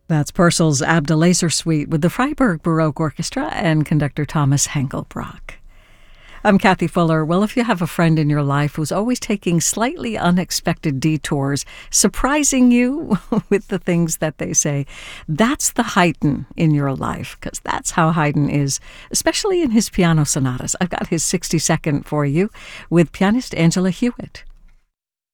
That's Purcell's Abdelaser Suite with the Freiburg Baroque Orchestra and conductor Thomas Hengelbrock. I'm Kathy Fuller. Well, if you have a friend in your life who's always taking slightly unexpected detours, surprising you with the things that they say, that's the Haydn in your life, because that's how Haydn is, especially in his piano sonatas. I've got his 60-second for you with pianist Angela Hewitt.